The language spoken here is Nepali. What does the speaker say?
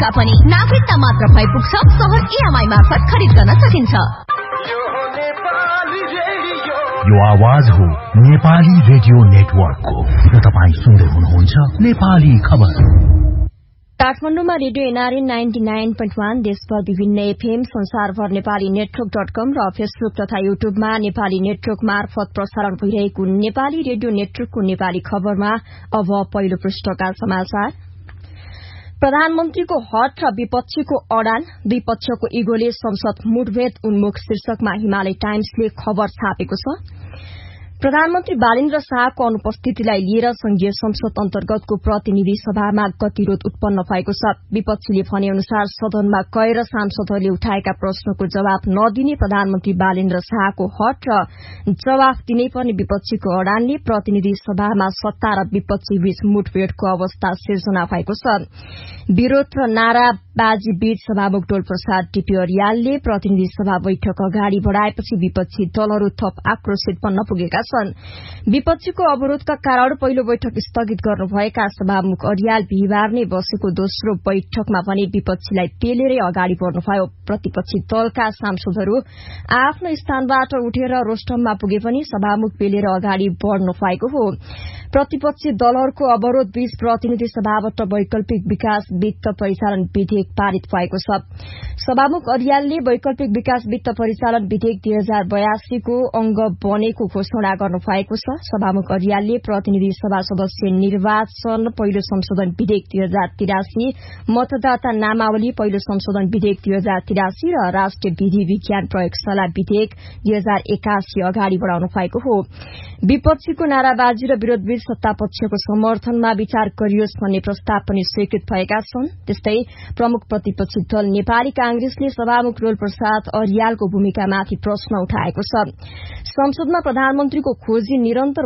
भिसा पनि नागरिकता मात्र भइ पुग्छ। सहर EMI मार्फत खरिद गर्न सकिन्छ। यो आवाज हो नेपाली रेडियो नेटवर्कको। र तपाई सुन्दै हुनुहुन्छ नेपाली खबर। काठमाडौँमा रेडियो NRN 99.1, देशभर विभिन्न FM, संसारभर नेपाली नेटवर्क.com र फेसबुक तथा युट्युबमा नेपाली नेटवर्क मार्फत प्रसारण भइरहेको नेपाली रेडियो नेटवर्कको नेपाली खबरमा अब पहिलो पृष्ठका समाचार। प्रधानमन्त्रीको हट र विपक्षीको अडान, दुई पक्षको इगोले संसद मुठभेद उन्मुख शीर्षकमा हिमालय टाइम्सले खबर छापेको छ। प्रधानमन्त्री बालेन्द्र शाहको अनुपस्थितिलाई लिएर संघीय संसद अन्तर्गतको प्रतिनिधि सभामा गतिरोध उत्पन्न भएको छ। विपक्षीले भने अनुसार सदनमा गएर सांसदहरूले उठाएका प्रश्नको जवाब नदिने प्रधानमन्त्री बालेन्द्र शाहको हट र जवाफ दिनै पर्ने विपक्षीको अडानले प्रतिनिधि सभामा सत्ता र विपक्षी बीच मुठभेडको अवस्था सिर्जना भएको छ। विरोध र नाराबाजी बीच सभामुख डोल प्रसाद टीपी अर्यालले प्रतिनिधि सभा बैठक अगाडि बढ़ाएपछि विपक्षी दलहरू थप आक्रोशित बन्न पुगेका छन्। विपक्षीको अवरोधका कारण पहिलो बैठक स्थगित गर्नुभएका सभामुख अर्याल बिहिबार नै बसेको दोस्रो बैठकमा भने विपक्षीलाई पेलेरै अगाडि बढ़नुभयो। प्रतिपक्षी दलका सांसदहरू आफ्नो स्थानबाट उठेर रोस्टममा पुगे पनि सभामुख पेलेर अगाडि बढ़नु भएको हो। प्रतिपक्षी दलहरूको अवरोध बीच प्रतिनिधि सभाबाट वैकल्पिक विकास वित्त परिचालन विधेयक पारित भएको छ। सभामुख अर्यालले वैकल्पिक विकास वित्त परिचालन विधेयक 2082 को अंग बनेको घोषणा गर्नुभएको छ। सभामुख अर्यालले प्रतिनिधि सभा सदस्य निर्वाचन पहिलो संशोधन विधेयक 2083, मतदाता नामावली पहिलो संशोधन विधेयक 2083 र राष्ट्रिय विधि विज्ञान प्रयोगशाला विधेयक 2081 अगाडि बढ़ाउनु भएको हो। विपक्षीको नाराबाजी र विरोध बीच सत्तापक्षको समर्थनमा विचार गरियोस् भन्ने प्रस्ताव पनि स्वीकृत भएका छन्। त्यस्तै प्रमुख प्रतिपक्षी दल नेपाली कांग्रेसले सभामुख डोल प्रसाद अर्यालको भूमिकामाथि प्रश्न उठाएको छ। संसदमा प्रधानमन्त्रीको खोजी निरन्तर